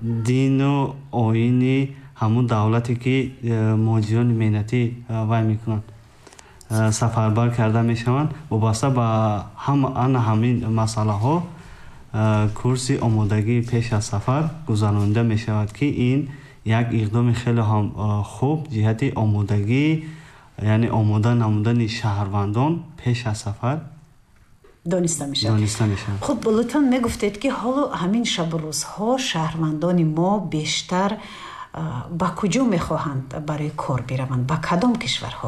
дину оини ҳамун давлате ки муҳоҷирони меҳнатӣ вай мекунанд сафарбар карда мешаванд. вобаста ба ҳамин масъалаҳо курси омодагии пеш аз сафар гузаронида мешавад ки ин як иқдоми хеле ҳам хуб ҷиҳати омодагӣ, яъне омода намудани шаҳрвандон пеш аз сафар дониста мешавад. хуб, лутфан мегуфтед ки ҳоло ҳамин шабрӯзҳо шаҳрвандони мо бештар ба куҷо мехоҳанд барои кор бираванд, ба кадом кишварҳо?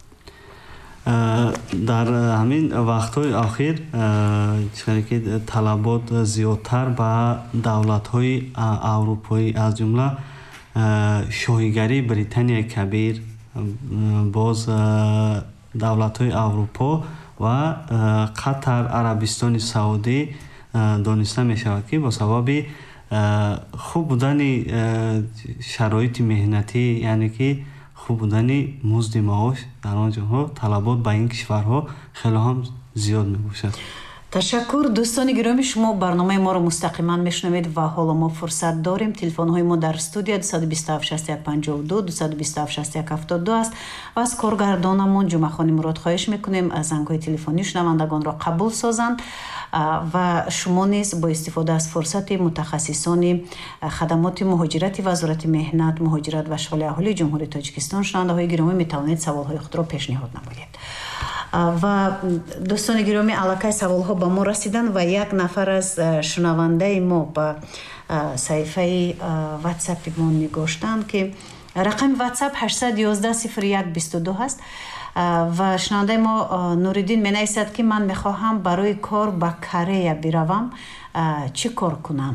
дар ҳамин вақтҳои ахир чиқаре ки талабот зиёдтар ба давлатҳои аврупоӣ аз ҷумла шоҳигарии Британияи Кабир, боз давлатҳои Аврупо ва Қатар, Арабистони Саудӣ дониста мешавад ки бо сабаби хуб будани шароити меҳнатӣ, яъне ки хуб будани музди маош дар он ҷоҳо талабот ба ин кишварҳо хеле ҳам зиёд мебошад. ташаккур. дӯстони гиромӣ, шумо барномаи моро мустақиман мешунавед ва ҳоло мо фурсат дорем. телефонҳои мо дар студия 2276152 2276172 аст ва аз коргардонамон ҷумъахони Мурод хоҳиш мекунем зангҳои телефонӣ шунавандагонро қабул созанд ва шумо низ бо истифода аз фурсати мутахассисони хадамоти муҳоҷирати вазорати меҳнат, муҳоҷират ва шағоли аҳолии ҷумҳурии Тоҷикистон шунавандаҳои гиромӣ метавонед саволҳои худро пешниҳод намоед. ва дӯстони гиромӣ, аллакай саволҳо ба мо расиданд ва як нафар аз шунавандаи мо ба саҳифаи ватсапи мо нигоштанд ки рақами ватсап 8110122 ҳаст ва шунавандаи мо Нуриддин менависад ки ман мехоҳам барои кор ба Корея биравам, чӣ кор кунам?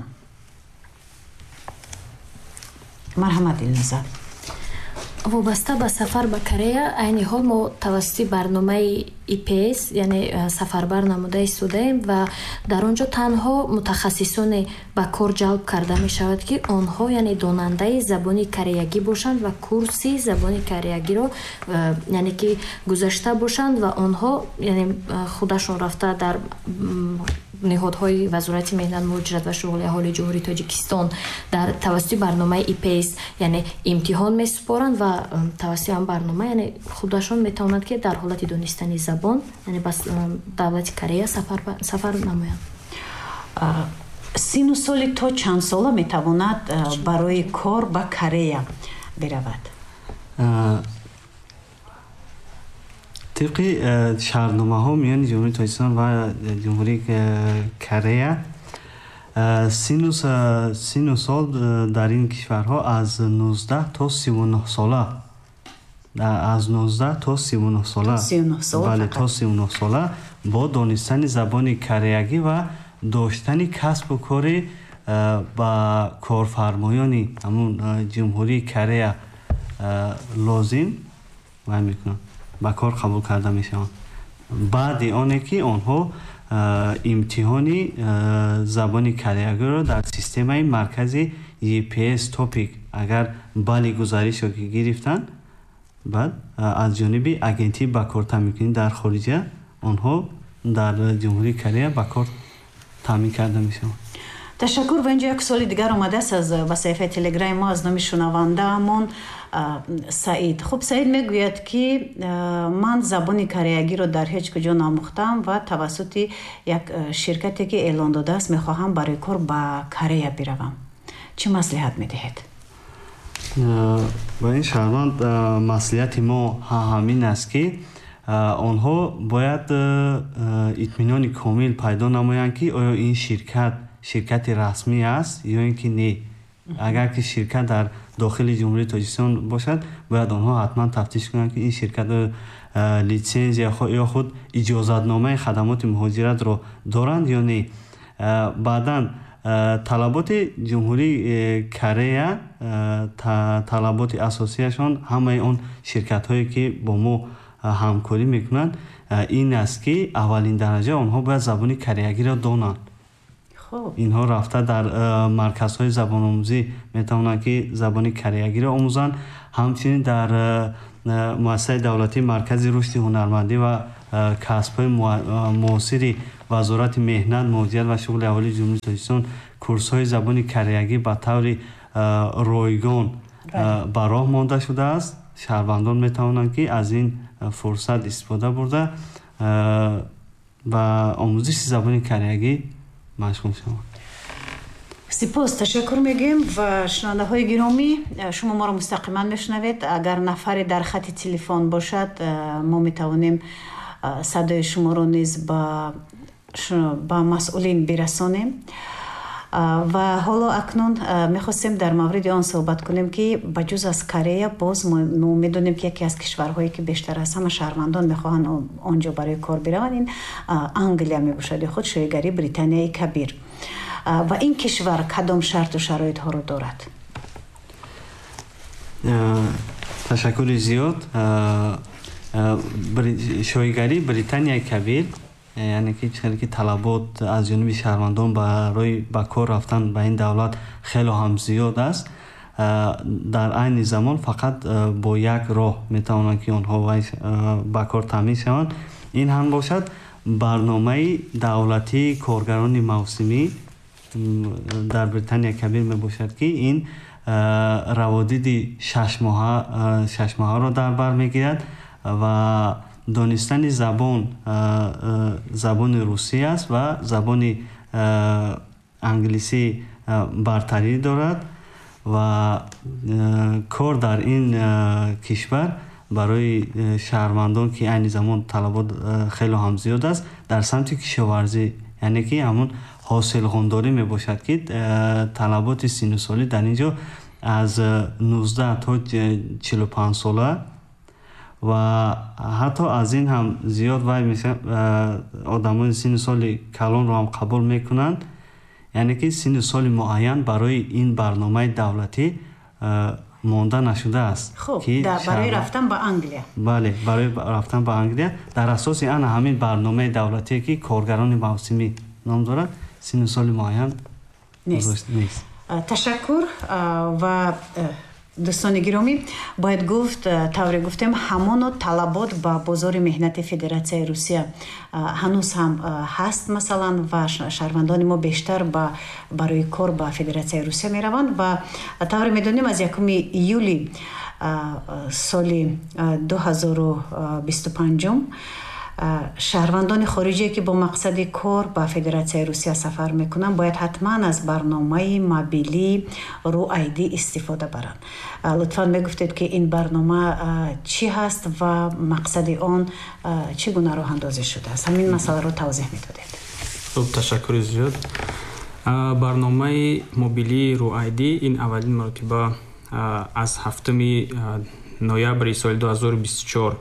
марҳамат Дилноза. вобаста ба сафар ба Корея айни ҳол мо тавассути барномаи ИПС, яъне сафарбар намуда истодаем ва дар он ҷо танҳо мутахассисоне ба кор ҷалб карда мешавад ки онҳо яъне донандаи забони кореягӣ бошанд ва курси забони кореягиро яъне ки гузашта бошанд ва онҳо яъне худашон рафта дар ниҳодҳои вазорати меҳнат, муҳоҷират ва шуғли аҳолии ҷумҳурии Тоҷикистон дар тавассути барномаи ИПС яъне имтиҳон месупоранд ва тавассути ҳам барнома яъне худашон метавонанд ки дар ҳолати донистани забон яъне ба давлати Корея сафар намоянд. сину соли то чанд сола метавонад барои кор ба Корея биравад? طبق شهرنامه‌ها میان جمهوری تاجیکستان و جمهوری کره سن و سال در این کشورها از 19 تا 39 ساله از 19 تا 39 ساله بله تا 39 ساله با دانستن زبان کره‌ای و داشتن کسب و کار با کارفرمایان همون جمهوری کره لازم و میکنن با کار قبول کرده میشن. بعد آنه که آنها امتحانی زبان کره‌ای رو در سیستم مرکزی GPS توپیک اگر بالی گزارش رو گرفتن بعد از جانب اجنسی با کار تامین در خارج آنها در جمهوری کره با کار تامین کرده میشن. تشکر. و اینجا یک سوالی دیگر اومده است از صفحه تلگرام ما از نام شنونده‌مون سعید. خب سعید میگوید که من زبان کره‌ای رو در هیچ کجا ناموختم و توسط یک شرکتی که اعلان داده است میخواهم برای کار با کره بروم. چه مصلحت میدهید؟ با این شهروند مصلحت ما همین است که آنها باید اطمینان کامل پیدا نمایند که آیا این شرکت رسمی است یا اینکه نه. اگر که شرکت در داخل جمهوری تاجیکستان باشد باید آنها حتما تفتیش کنند که این شرکت لیسنس یا خود اجازتنامه خدمات مهاجرت را دارند یا نه. بعداً طلبات جمهوری کره طلبات اساسیشان همه اون شرکت هایی که با ما همکاری میکنند این است که اولین درجه آنها باید زبان کره‌ای را دانند. اینها رفته در مرکزهای زبان آموزی میتوانند که زبان کره‌ای را آموزند. همچنین در مؤسسه دولتی مرکز رشد هنرمندی و کسب‌های معاصر وزارت مهنت، مهاجرت و شغل اهالی جمهوری تاجیکستان курсҳои забони кореягӣ ба таври ройгон ба роҳ монда шудааст. шаҳрвандон метавонанд ки аз ин фурсат истифода бурда ба омӯзиши забони кореягӣ машғул шаванд. сипос, ташаккур мегӯем. ва шунавандаҳои гиромӣ, шумо моро мустақиман мешунавед. агар нафаре дар хати телефон бошад, мо метавонем садои шуморо низ ба масъулин бирасонем. ва ҳоло акнун мехостем дар мавриди он суҳбат кунем ки ба ҷуз аз Корея, боз мо медонем ки яке аз кишварҳое ки бештар аз ҳама шаҳрвандон мехоҳанд он ҷо барои кор бираванд, ин Англия мебошад, ё худ шоигари Британияи Кабир. ва ин кишвар кадом шарту шароитҳоро дорад? ташаккури зиёд. шоигари Британияи Кабир, яъне ки чиқдре ки талабот аз ҷониби шаҳрвандон барои ба кор рафтан ба ин давлат хело ҳам зиёд аст. дар айни замон фақат бо як роҳ метавонанд ки онҳо ба кор таъмин шаванд. ин ҳам бошад барномаи давлатии коргарони мавсимӣ дар Британияи Кабир мебошад ки ин раводиди шашмоҳаро дар бар мегирад ва донистани забони русӣ аст ва забони англисӣ бартарӣ дорад ва кор дар ин кишвар барои шаҳрвандон ки айни замон талабот хело ҳам зиёд аст дар самти кишоварзӣ, яъне ки ҳамун ҳосилғондорӣ мебошад ки талаботи синусолӣ дар ин ҷо аз 19 то 45 сола ва ҳатто аз ин ҳам зиёд вай одамони синни соли калонро ҳам қабул мекунанд. яъне ки синни соли муайян барои ин барномаи давлатӣ монда нашудааст. барои рафтан ба Англия. бале, барои рафтан ба Англия дар асоси ана ҳамин барномаи давлатие ки коргарони мавсимӣ ном дорад, синни соли муайян нест. ташаккур. ва дӯстони гиромӣ, бояд гуфт, тавре гуфтем, ҳамоно талабот ба бозори меҳнати Федератсияи Русия ҳанӯз ҳам ҳаст масалан, ва шаҳрвандони мо бештар барои кор ба Федератсияи Русия мераванд. ва тавре медонем аз 1 июли соли 2025 шаҳрвандони хориҷие ки бо мақсади кор ба Федератсияи Русия сафар мекунанд бояд ҳатман аз барномаи мобилии RUID истифода баранд. лутфан мегуфтед ки ин барнома чӣ ҳаст ва мақсади он чӣ гуна роҳандозӣ шудааст? ҳамин масъаларо тавзеҳ медодед. хуб, ташаккури зиёд. барномаи мобилии RUID ин аввалин маротиба аз 7 ноябри соли 2024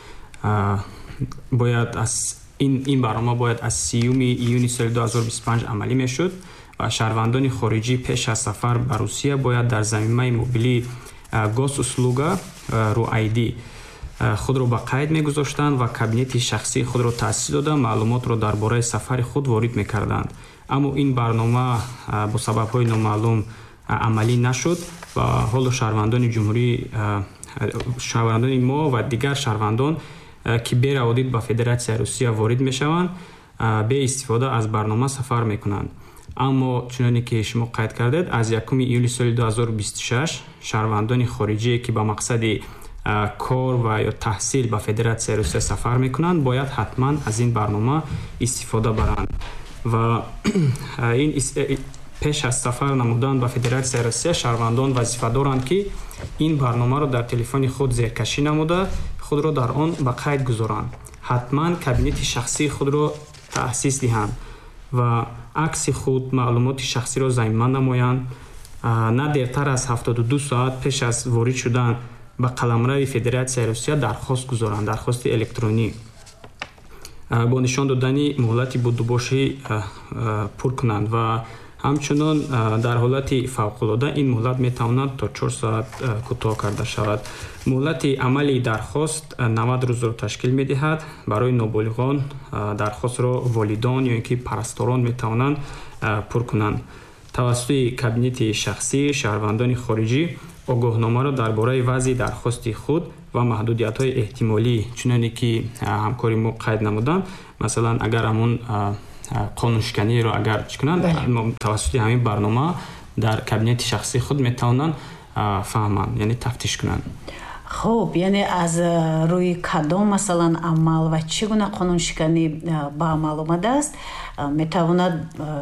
бояд ин барнома бояд аз 30 июни соли 2025 амалӣ мешуд ва шаҳрвандони хориҷӣ пеш аз сафар ба Русия бояд дар заминаи мобилии госуслуга RUID худро ба қайд мегузоштанд ва кабинети шахсии худро таъсис дода маълумотро дар бораи сафари худ ворид мекарданд. аммо ин барнома бо сабабҳои номаълум амалӣ нашуд ва ҳоло шаҳрвандони мо ва дигар шаҳрвандон ки бе раводид ба Федератсияи Русия ворид мешаванд, бе истифода аз барнома сафар мекунанд. аммо чуноне ки шумо қайд кардед, аз 1 июли соли 2026 шаҳрвандони хориҷие ки ба мақсади кор ва ё таҳсил ба Федератсияи Русия сафар мекунанд бояд ҳатман аз ин барнома истифода баранд ва ин пеш аз сафар намудан ба Федератсияи Русия шаҳрвандон вазифа доранд ки ин барномаро дар телефони худ зеркашӣ намуда худро дар он ба қайд гузоранд. ҳатман кабинети шахсии худро таъсис диҳанд ва акси худ маълумоти шахсиро заминманд намоянд. на дертар аз 72 соат пеш аз ворид шудан ба қаламрави Федератсияи Русия дархост гузоранд, дархости электронӣ бо нишон додани муҳлати будубошӣ пур кунанд ва ҳамчунон дар ҳолати фавқулода ин муҳлат метавонад то 4 соат кӯтоҳ карда шавад. муҳлати амали дархост 90 рӯзро ташкил медиҳад. барои ноболиғон дархостро волидон ё ин ки парасторон метавонанд пур кунанд. тавассути кабинети шахсӣ шаҳрвандони хориҷӣ огоҳномаро дар бораи вазъи дархости худ ва маҳдудиятҳои эҳтимолӣ чуноне ки ҳамкори мо қайд намуданд, масалан агар ҳамон қонуншиканиро агар чӣ кунанд тавассути ҳамин барнома дар кабинети шахсии худ метавонанд фаҳманд, яъне тафтиш кунанд. хуб, яъне аз рӯи кадом масалан амал ва чӣ гуна қонуншиканӣ ба амал омадааст метавонад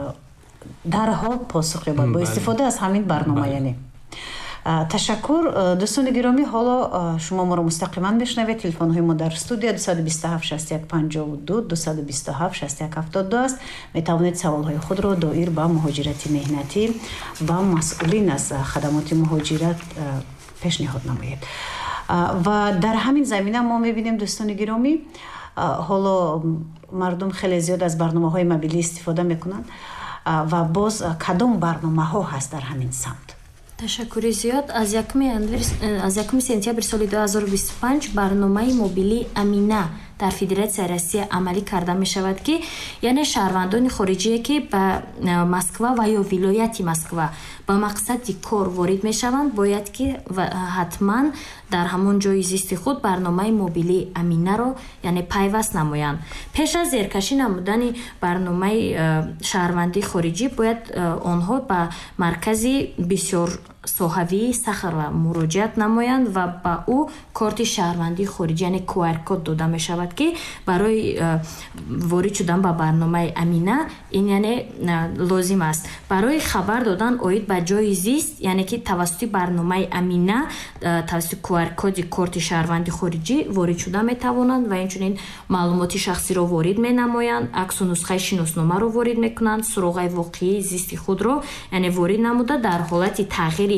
дарҳол посух ёбад бо истифода аз ҳамин барнома. Яъне ташаккур дӯстони гиромӣ, ҳоло шумо моро мустақиман мешунавед. Телефонҳои мо дар студия 227 61 52 227 61 72 аст. метавонед саволҳои худро доир ба муҳоҷирати меҳнатӣ ба масъулин аз хадамоти муҳоҷират пешниҳод намоед. ва дар ҳамин замина мо мебинем дӯстони гиромӣ, ҳоло мардум хеле зиёд аз барномаҳои мобилӣ истифода мекунанд ва боз кадом барномаҳо ҳаст дар ҳамин самт? ташаккури зиёд. Аз 1 сентябри соли 2025 барномаи мобилии Амина дар Федератсияи Россия амалӣ карда мешавад ки яъне шаҳрвандони хориҷие ки ба Москва ва ё вилояти Москва ба мақсади кор ворид мешаванд бояд ки ҳатман дар ҳамон ҷои зисти худ барномаи мобилии Аминаро яъне пайваст намоянд. пеш аз зеркашӣ намудани барномаи шаҳрвандии хориҷӣ бояд онҳо ба маркази бисёр соҳавии Сахарова муроҷиат намоянд ва ба ӯ корти шаҳрвандии хориҷӣ яъне QR-код дода мешавад ки барои ворид шудан ба барномаи Амина ин яъне лозим аст. барои хабар додан оид ба ҷои зист, яъне ки тавассути барномаи Амина тавассути QR-коди корти шаҳрванди хориҷӣ ворид шуда метавонанд ва инчунин маълумоти шахсиро ворид менамоянд, аксу нусхаи шиносномаро ворид мекунанд, суроғаи воқеии зисти худро яъне ворид намуда дар ҳолати тағйири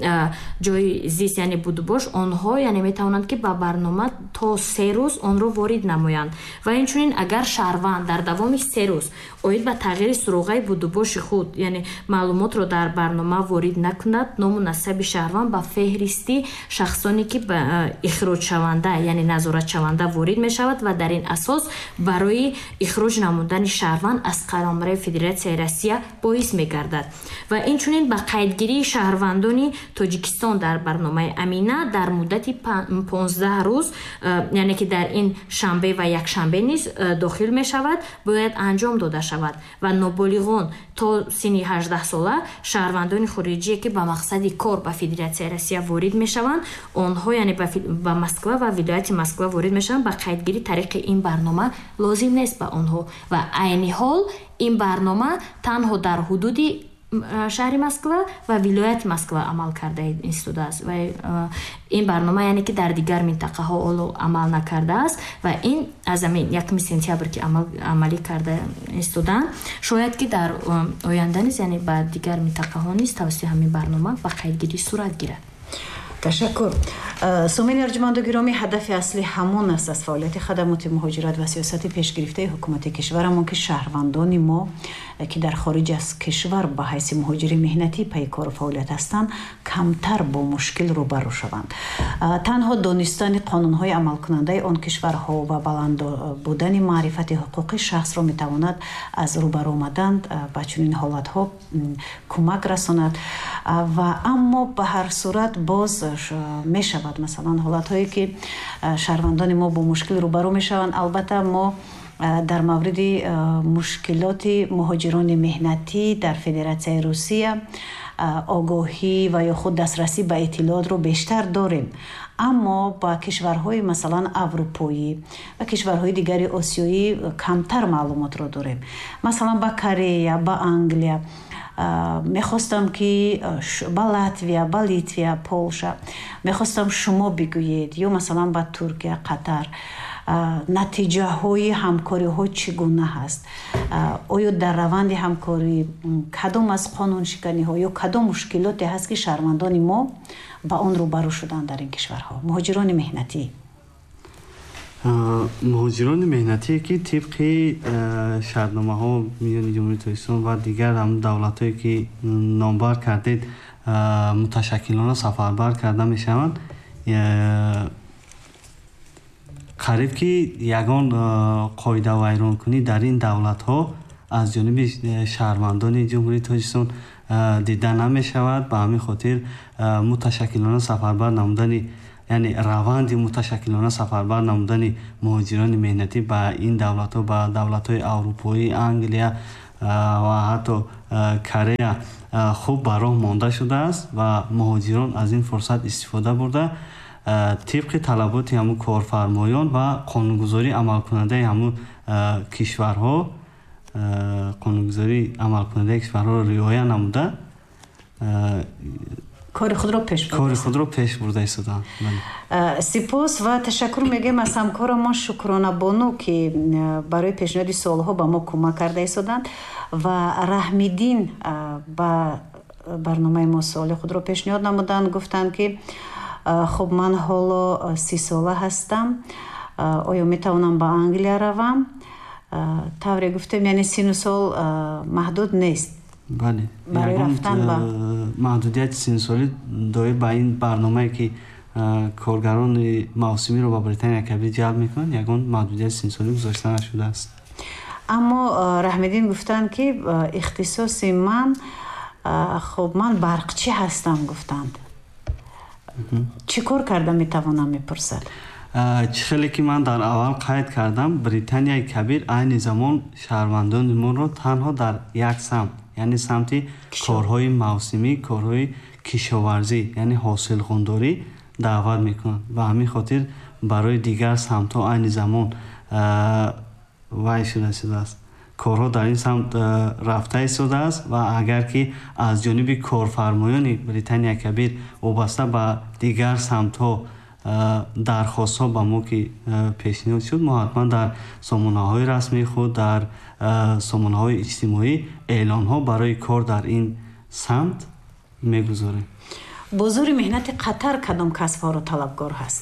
ҷои зист яъне будубош онҳо яъне метавонанд ки ба барнома то 3 рӯз онро ворид намоянд. ва инчунин агар шаҳрванд дар давоми 3 рӯз оид ба тағйири суроғаи будубоши худ яъне маълумотро дар барнома ворид накунад, ному насаби шаҳрванд ба феҳристи шахсоне ки ба ихроҷшаванда яъне назоратшаванда ворид мешавад ва дар ин асос барои ихроҷ намудани шаҳрванд аз Қаламраи Федератсияи Россия боис мегардад. ва инчунин ба қайдгирии шаҳрвандони Тоҷикистон дар барномаи Амина дар муддати 15 рӯз яъне ки дар ин шанбе ва якшанбе низ дохил мешавад бояд анҷом дода шавад ва ноболиғон то синни 18 сола шаҳрвандони хориҷие ки ба мақсади кор ба Федератсияи Россия ворид мешаванд онҳо яъне ба Москва ва вилояти Москва ворид мешаванд ба қайдгирии тариқи ин барнома лозим нест ба онҳо ва айни ҳол ин барнома танҳо дар ҳудуди шаҳри Москва ва вилояти Москва амал карда истодааст ва ин барнома яъне ки дар дигар минтақаҳо амал накардааст ва ин аз амин 1 сентябр ки амалӣ карда истодаанд шояд ки дар оянда низ яъне ба дигар минтақаҳо низ тавассути ҳамин барнома ба қайдгирӣ сурат гирад. ташаккур. сомини арҷуманду гиромӣ, ҳадафи аслӣ ҳамон аст аз фаъолияти хадамоти муҳоҷират ва сиёсати пешгирифтаи ҳукумати кишварамон ки шаҳрвандони мо ки дар хориҷ аз кишвар ба ҳайси муҳоҷири меҳнатӣ пайи кору фаъолият ҳастанд камтар бо мушкил рӯбарӯ шаванд. танҳо донистани қонунҳои амалкунандаи он кишварҳо ва баланд будани маърифати ҳуқуқи шахсро метавонад аз рӯбарӯ омадан ба чунин ҳолатҳо кӯмак расонад ва аммо ба ҳар сурат боз мешавад масалан ҳолатҳое ки шаҳрвандони мо бо мушкил рӯбарӯ мешаванд. албатта мо дар мавриди мушкилоти муҳоҷирони меҳнатӣ дар Федератсияи Русия огоҳӣ ва ё худ дастрасӣ ба иттилоотро бештар дорем, аммо ба кишварҳои масалан аврупоӣ ва кишварҳои дигари осиёӣ камтар маълумотро дорем. масалан ба Корея, ба Англия мехостам ки ба Латвия, ба Литвия, Полша мехостам шумо бигӯед ё масалан ба Туркия, Қатар натиҷаҳои ҳамкориҳо чӣ гуна ҳаст? оё дар раванди ҳамкорӣ кадом аз қонуншиканиҳо ё кадом мушкилоте ҳаст ки шаҳрвандони мо ба он рӯбарӯ шуданд дар ин кишварҳо? муҳоҷирони меҳнатӣ муҳоҷирони меҳнатие ки тибқи шартномаҳо миёни ҷумҳурии Тоҷикистон ва дигар давлатҳое ки номбар кардед муташаккилона сафарбар карда мешаванд, қариб ки ягон қоидавайронкунӣ дар ин давлатҳо аз ҷониби шаҳрвандони ҷумҳурии Тоҷикистон дида намешавад. ба ҳамин хотир муташаккилона сафарбар намудани яъне раванди муташаккилона сафарбар намудани муҳоҷирони меҳнатӣ ба ин давлатҳо, ба давлатҳои аврупоӣ, Англия ва ҳатто Корея хуб ба роҳ монда шудааст ва муҳоҷирон аз ин фурсат истифода бурда тибқи талаботи ҳамун корфармоён ва қонунгузории амалкунандаи ҳамун кишварҳо риоя намуда кори худро пеш бурда истоданд. сипос ва ташаккур мегӯем аз ҳамкорамон Шукронабону ки барои пешниҳоди суолҳо ба мо кӯмак карда истоданд ва Раҳмиддин ба барномаи мо суоли худро пешниҳод намуданд. Гуфтанд ки хуб ман ҳоло 30 сола ҳастам, оё метавонам ба Англия равам? тавре гуфтем, яъне сину сол маҳдуд нест. бале, барои рафтан ба маҳдудияти синсолӣ доир ба ин барномае ки коргарони мавсимиро ба Британия Кабир ҷалб мекунанд, ягон маҳдудияти синсолӣ гузошта нашудааст. аммо Раҳмиддин гуфтанд ки ихтисоси ман хуб ман барқчӣ ҳастам. гуфтанд чӣ кор карда метавонам, мепурсад. чӣ хеле ки ман дар аввал қайд кардам, Британияи Кабир айни замон шаҳрвандони моро танҳо дар як самт, яъне самти корҳои мавсимӣ, корҳои кишоварзӣ, яъне ҳосилхондорӣ даъват мекунанд. ба ҳамин хотир барои дигар самтҳо айни замон вай шуда шудааст. корҳо дар ин самт рафта истодааст ва агар ки аз ҷониби корфармоёни Британияи Кабир вобаста ба дигар самтҳо дархостҳо ба мо ки пешниҳод шуд, мо ҳатман дар сомонаҳои расмии худ, дар сомонаҳои иҷтимоӣ эълонҳо барои кор дар ин самт мегузорем. бозори меҳнати Қатар кадом касбҳоро талабгор ҳаст?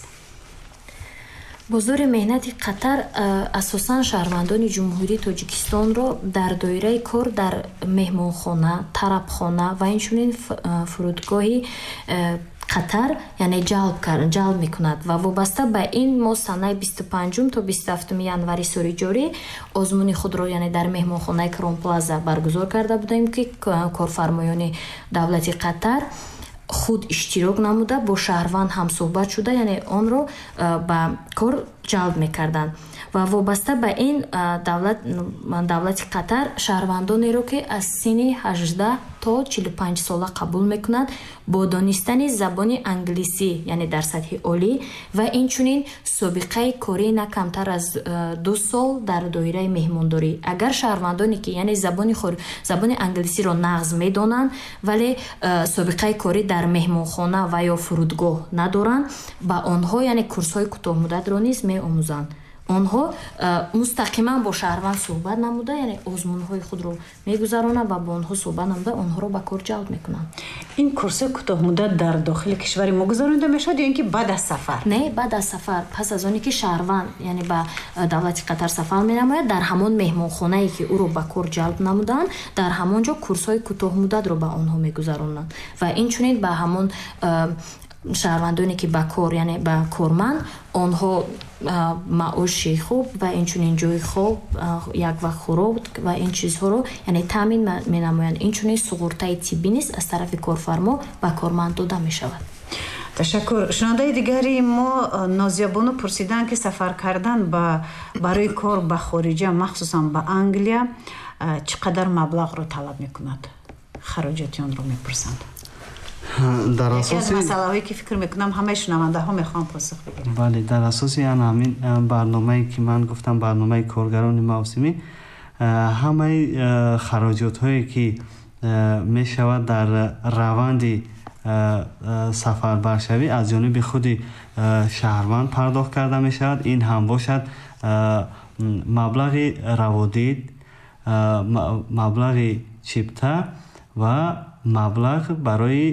бозори меҳнати Қатар асосан шаҳрвандони Ҷумҳурии Тоҷикистонро дар доираи кор дар меҳмонхона, тарабхона ва инчунин фурудгоҳи Қатар яъне ҷалб мекунад ва вобаста ба ин мо санаи 25 то 27 январи соли ҷорӣ озмуни худро яъне дар меҳмонхонаи Кронплаза баргузор карда будем ки корфармоёни давлати Қатар худ иштирок намуда бо шаҳрванд ҳамсӯҳбат шуда, яъне онро ба кор ҷалб мекарданд ва вобаста ба ин давлати Қатар шаҳрвандонеро ки аз синни 18 то 45 сола қабул мекунад бо донистани забони англисӣ, яъне дар сатҳи олӣ ва инчунин собиқаи корӣ на камтар аз 2 сол дар доираи меҳмондорӣ. агар шаҳрвандоне ки яъне забони англисиро нағз медонанд вале собиқаи корӣ дар меҳмонхона ва ё фурудгоҳ надоранд, ба онҳо яъне курсҳои кӯтоҳмуддатро низ меомӯзанд. онҳо мустақиман бо шаҳрванд суҳбат намуда, яъне озмунҳои худро мегузаронанд ва бо онҳо суҳбат намуда онҳоро ба кор ҷалб мекунанд. ин курсҳои кӯтоҳмуддат дар дохили кишвари мо гузаронида мешавад ё ин ки баъд аз сафар? Не, баъд аз сафар, пас аз оне ки шаҳрванд яъне ба давлати Қатар сафар менамояд, дар ҳамон меҳмонхонае ки ӯро ба кор ҷалб намуданд, дар ҳамон ҷо курсҳои кӯтоҳмуддатро ба онҳо мегузаронанд ва инчунин ба ҳамон шаҳрвандоне ки ба кор яъне ба корманд онҳо маоши хуб ва инчунин ҷои хоб, як вақт хӯрок ва ин чизҳоро яъне таъмин менамоянд. инчунин суғуртаи тиббӣ низ аз тарафи корфармо ба корманд дода мешавад. ташаккур. шунавандаи дигари мо Нозиябону пурсиданд ки сафар кардан барои кор ба хориҷа, махсусан ба Англия, чӣ қадар маблағро талаб мекунад? хароҷоти онро мепурсанд. дар яке аз масъалаҳое ки фикр мекунам ҳамаи шунавандаҳо мехоҳанд посух бигиранд. бале, дар асоси ҳамин барномае ки ман гуфтам, барномаи коргарони мавсимӣ, ҳамаи хароҷотҳое ки мешавад дар раванди сафарбаршавӣ аз ҷониби худи шаҳрванд пардохт карда мешавад. ин ҳам бошад маблағи раводид, маблағи чипта ва маблағ барои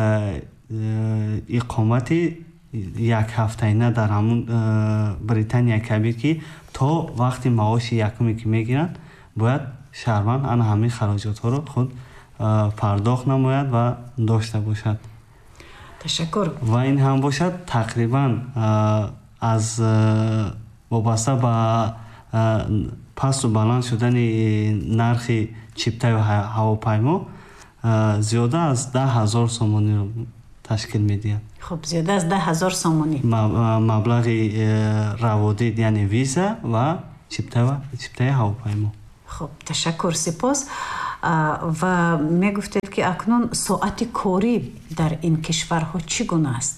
иқомати якҳафтаина дар ҳамун Британияи Кабир ки то вақти маоши якуме ки мегиранд, бояд шаҳрванд ана ҳамин хароҷотҳоро худ пардохт намояд ва дошта бошад. ташаккур. ва ин ҳам бошад тақрибан аз вобаста ба пасту баланд шудани нархи чиптаи ҳавопаймо зиёда аз 10,000 сомониро ташкил медиҳад. хуб зиёда аз 10,000 сомонӣ маблағи раводид яъне виза ва чиптаи ҳавопаймо. хуб ташаккур, сипос. ва мегуфтед ки акнун соати корӣ дар ин кишварҳо чӣ гуна аст?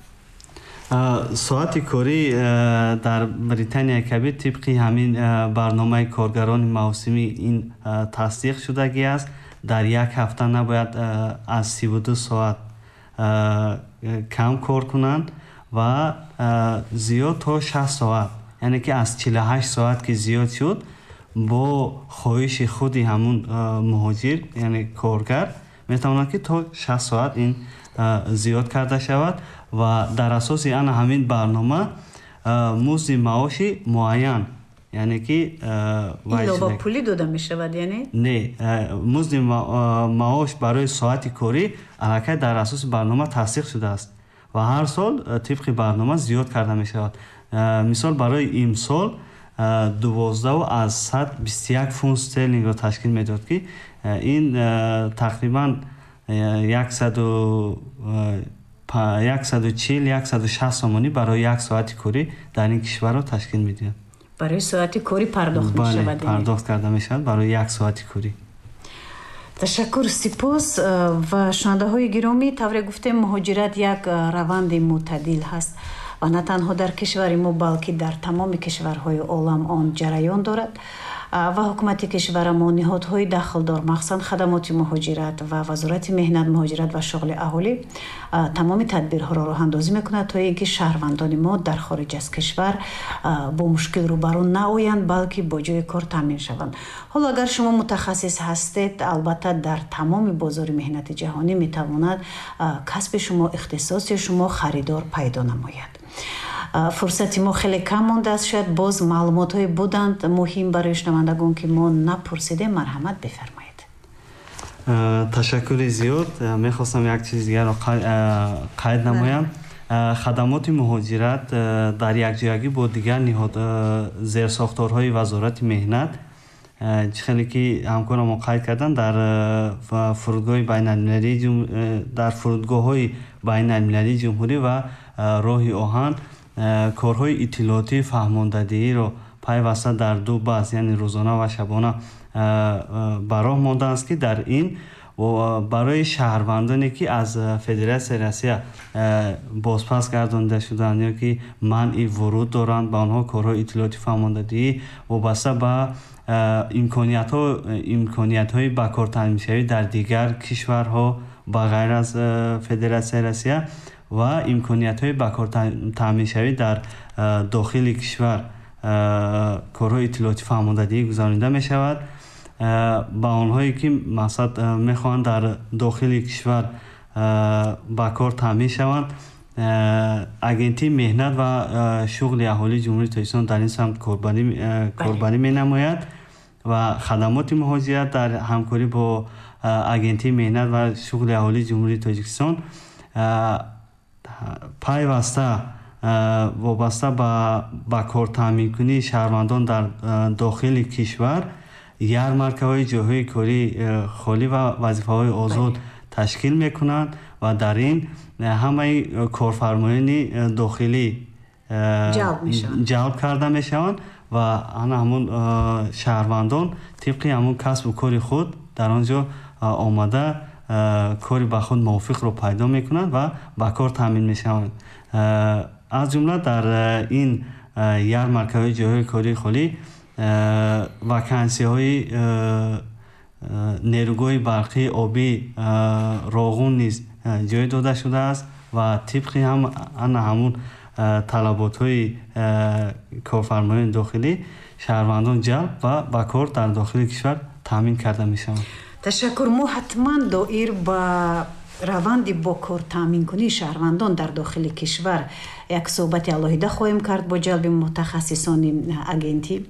соати корӣ дар Британияи Кабир тибқи ҳамин барномаи коргарони мавсимӣ ин тасдиқ шудагӣ аст. дар як ҳафта набояд аз 32 соат кам кор кунанд ва зиёд то 6 соат, яъне ки аз 48 соат ки зиёд шуд, бо хоҳиши худи ҳамун муҳоҷир яъне коргар метавонад ки то 6 соат ин зиёд карда шавад ва дар асоси ана ҳамин барнома музди маоши муайян, яъне ки илова пулӣ дода мешавад, яъне не музди маош барои соати корӣ аллакай дар асоси барнома тасдиқ шудааст ва ҳар сол тибқи барнома зиёд карда мешавад. мисол барои имсол 12,121 фунт стерлингро ташкил медод ки ин тақрибан 140-160 сомонӣ барои як соати корӣ дар ин кишварро ташкил медиҳад. барои соати корӣ пардохт мешавад. пардохт карда мешавад барои як соати корӣ. ташаккур, сипос. ва шунавандаҳои гиромӣ, тавре гуфтем муҳоҷират як раванди мӯътадил ҳаст ва на танҳо дар кишвари мо, балки дар тамоми кишварҳои олам он ҷараён дорад ва ҳукумати кишвари мо, ниҳодҳои дахлдор, махсусан хадамоти муҳоҷират ва вазорати меҳнат, муҳоҷират ва шуғли аҳолӣ тамоми тадбирҳоро роҳандозӣ мекунад то ин ки шаҳрвандони мо дар хориҷ аз кишвар бо мушкил рӯбарӯ наоянд, балки бо ҷои кор таъмин шаванд. ҳоло агар шумо мутахассис ҳастед, албатта дар тамоми бозори меҳнати ҷаҳонӣ метавонад касби шумо, ихтисоси шумо харидор пайдо намояд. фурсати мо хеле кам мондааст, шояд боз маълумотҳое буданд муҳим барои шунавандагон ки мо напурсидем. марҳамат, бифармоед. ташаккури зиёд. мехостам як чизи дигарро қайд намоям. хадамоти муҳоҷират дар якҷоягӣ бо дигар ниҳод зерсохторҳои вазорати меҳнат, хеле ки ҳамкорамон қайд карданд, дар фурудгоҳи байналмилалии дар фурудгоҳҳои байналмилалии ҷумҳурӣ ва роҳи оҳан корҳои иттилоотӣ, фаҳмондадиҳиро пайваста дар ду баъз, яъне рӯзона ва шабона ба роҳ мондааст ки дар ин барои шаҳрвандоне ки аз Федератсияи Россия бозпас гардонида шуданд ё ки манъи вуруд доранд, ба онҳо корҳои иттилоотӣ, фаҳмондадиҳӣ вобаста ба имкониятҳои ба кортаминшавӣ дар дигар кишварҳо ба ғайр аз Федератсияи Россия ва имкониятҳои ба кортаминшавӣ дар дохили кишвар корҳои иттилоотӣ, фаҳмондадиҳӣ гузаронида мешавад. ба онҳое ки мақсад мехоҳанд дар дохили кишвар ба кор таъмин шаванд, агентии меҳнат ва шуғли аҳолии ҷумҳурии Тоҷикистон дар ин самт корбарӣ менамояд ва хадамоти муҳоҷират дар ҳамкорӣ бо агентии меҳнат ва шуғли аҳолии ҷумҳурии Тоҷикистон пайваста вобаста ба кортаъминкунии шаҳрвандон дар дохили кишвар ярмаркаҳои ҷойҳои кори холӣ ва вазифаҳои озод ташкил мекунанд ва дар ин ҳамаи корфармоёни дохилӣ ҷалб карда мешаванд ва ана ҳамон шаҳрвандон тибқи ҳамон касбу кори худ дар он ҷо омада кори ба худ мувофиқро пайдо мекунанд ва ба кор таъмин мешаванд. аз ҷумла дар ин ярмаркаҳои ҷойҳои кори холӣ вакансияҳои нерӯгоҳи барқӣ, обӣ, роғун низ ҷой дода шудааст ва тибқи ҳамун талаботҳои корфармоёни дохилӣ шаҳрвандон ҷалб ва ба кор дар дохили кишвар таъмин карда мешаванд. ташаккур. мо ҳатман доир ба раванди бо кортаъминкунии шаҳрвандон дар дохили кишвар як суҳбати алоҳида хоҳем кард бо ҷалби мутахассисони агентӣ.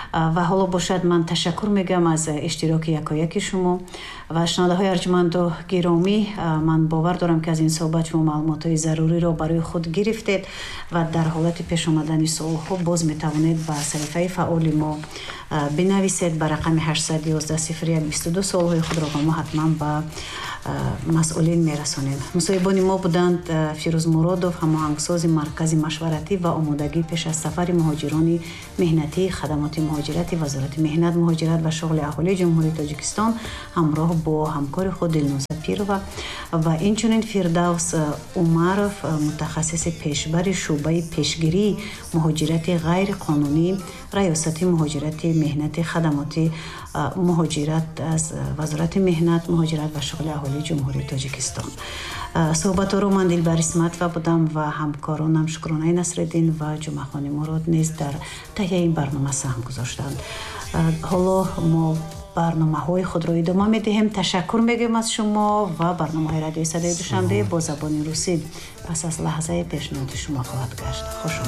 ва ҳоло бошад ман ташаккур мегӯям аз иштироки якояки шумо ва шунавандаҳои арҷуманду гиромӣ. Ман бовар дорам ки аз ин суҳбат шумо маълумотҳои заруриро барои худ гирифтед ва дар ҳолати пеш омадани суолҳо боз метавонед ба саҳифаи фаъоли мо бинависед ба рақами 8110122. суолҳои худро ба мо ҳатман ба масъулин мерасонем. мусоҳибони мо буданд фирӯз муродов, ҳамоҳангсози маркази машваратӣ ва омодагӣ пеш аз сафари муҳоҷирони меҳнатӣ, хадамоти муҳоҷирати Вазорати меҳнат, муҳоҷират ва шуғли аҳолии Ҷумҳурии Тоҷикистон ҳамроҳ бо ҳамкори худ Дилноза Пирова ва инчунин Фирдавс Умаров, мутахассиси пешбари шуъбаи пешгирии муҳоҷирати ғайриқонунӣ, раёсати муҳоҷирати меҳнати, хадамоти муҳоҷират аз Вазорати меҳнат, муҳоҷират ва шуғли аҳолии Ҷумҳурии Тоҷикистон. суҳбатҳоро ман Дилбари Исматова будам ва ҳамкоронам Шукронаи Насриддин ва Ҷумъахони Мурод низ дар таҳияи ин барнома саҳм гузоштанд. ҳоло мо барномаҳои худро идома медиҳем. ташаккур мегӯем аз шумо ва барномаҳои радиои Садои Душанбе бо забони русӣ пас аз лаҳзае пешниҳоди шумо хоҳад гашт. хушом.